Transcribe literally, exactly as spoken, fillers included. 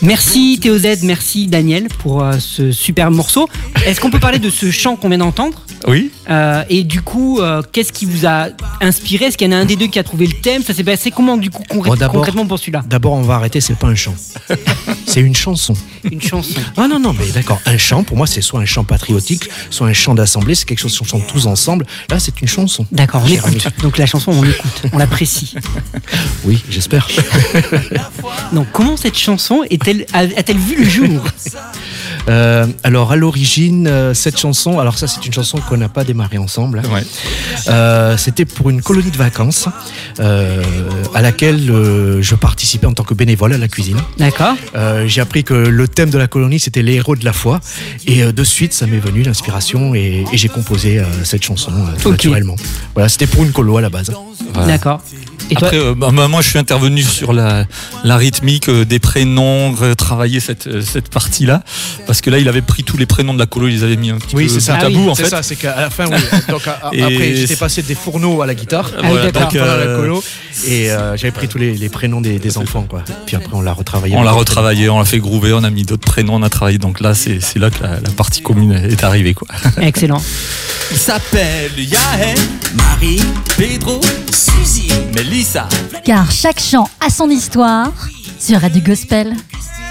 Merci Théo Z, merci Daniel pour euh, ce super morceau. Est-ce qu'on peut parler de ce chant qu'on vient d'entendre ? Oui. Euh, et du coup, euh, qu'est-ce qui vous a inspiré ? Est-ce qu'il y en a un des deux qui a trouvé le thème ? Ça s'est passé comment du coup concré- Bon, concrètement pour celui-là ? D'abord, on va arrêter, c'est pas un chant. C'est une chanson. Une chanson. Ah non, non, mais d'accord. Un chant, pour moi, c'est soit un chant patriotique, soit un chant d'assemblée. C'est quelque chose qu'on chante tous ensemble. Là, c'est une chanson. D'accord, on Cher écoute. ami. Donc la chanson, on l'écoute, on l'apprécie. Oui, j'espère. Donc comment cette chanson est-elle, a- a-t-elle vu le jour ? Euh, alors, à l'origine, euh, cette chanson, alors ça, c'est une chanson qu'on n'a pas démarrée ensemble. hein. Ouais. Euh, c'était pour une colonie de vacances euh, à laquelle euh, je participais en tant que bénévole à la cuisine. D'accord. Euh, j'ai appris que le thème de la colonie, c'était les héros de la foi. Et euh, de suite, ça m'est venu l'inspiration et, et j'ai composé euh, cette chanson euh, tout Ok. naturellement. Voilà, c'était pour une colo à la base. Voilà. D'accord. Et toi, Après, euh, bah, bah, moi, je suis intervenu sur la, la rythmique euh, des prénoms, retravailler cette, euh, cette partie-là, parce que là, il avait pris tous les prénoms de la colo, il les avait mis un petit Oui, peu c'est ça. bout à Ah oui, bout, en C'est fait. ça, c'est qu'à la fin, oui. Donc, à- à- Et après, j'étais c'est- passé des fourneaux à la guitare. Ah oui, Voilà, d'accord. donc, pendant euh, la colo et euh, j'avais pris tous les, les prénoms des, des enfants quoi. Puis après on l'a retravaillé. on l'a retravaillé, on l'a fait groover, on a mis d'autres prénoms, on a travaillé. Donc là, c'est, c'est là que la, la partie commune est arrivée, quoi. excellent. Il s'appelle Yael, Marie, Pedro, Suzy, Melissa. Car chaque chant a son histoire sur Radio Gospel.